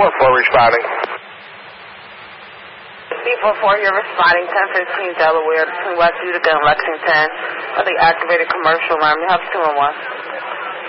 What for responding? C44, you're responding 1015 Delaware between West Utica and Lexington for the activated commercial alarm. You have 2 and 1.